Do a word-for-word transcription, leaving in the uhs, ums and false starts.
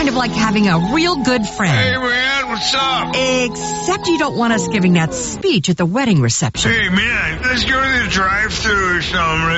of like having a real good friend. Hey, man, what's up? Except you don't want us giving that speech at the wedding reception. Hey, man, let's go to the drive-thru or something,